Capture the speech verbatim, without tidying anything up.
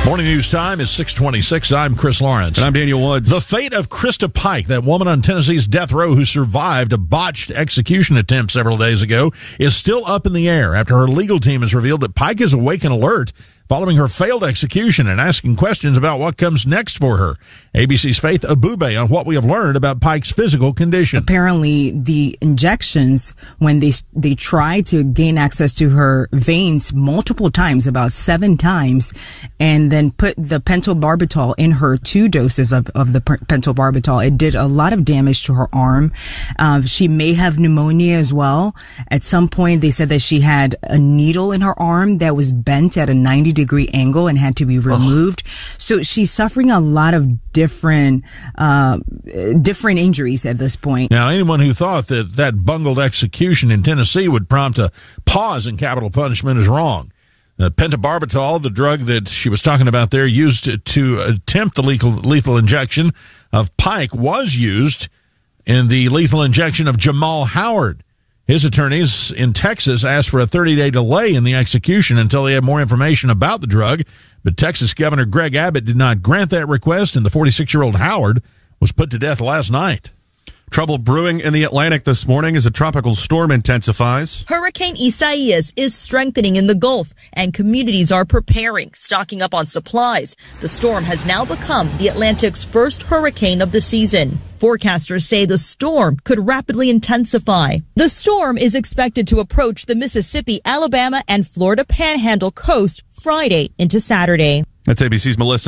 Morning news time is six twenty-six. I'm Chris Lawrence. And I'm Daniel Woods. The fate of Krista Pike, that woman on Tennessee's death row who survived a botched execution attempt several days ago, is still up in the air after her legal team has revealed that Pike is awake and alert following her failed execution and asking questions about what comes next for her. A B C's Faith Abube on what we have learned about Pike's physical condition. Apparently, the injections, when they they tried to gain access to her veins multiple times, about seven times, and then put the pentobarbital in her, two doses of, of the pentobarbital, it did a lot of damage to her arm. Uh, she may have pneumonia as well. At some point, they said that she had a needle in her arm that was bent at a ninety degree angle and had to be removed. Oh. So she's suffering a lot of different, uh, different injuries at this point. Now, anyone who thought that that bungled execution in Tennessee would prompt a pause in capital punishment is wrong. Uh, pentobarbital, the drug that she was talking about there, used to, to attempt the lethal, lethal injection of Pike, was used in the lethal injection of Jamal Howard. His attorneys in Texas asked for a thirty-day delay in the execution until they had more information about the drug, but Texas Governor Greg Abbott did not grant that request, and the forty-six-year-old Howard was put to death last night. Trouble brewing in the Atlantic this morning as a tropical storm intensifies. Hurricane Isaias is strengthening in the Gulf, and communities are preparing, stocking up on supplies. The storm has now become the Atlantic's first hurricane of the season. Forecasters say the storm could rapidly intensify. The storm is expected to approach the Mississippi, Alabama, and Florida Panhandle coast Friday into Saturday. That's A B C's Melissa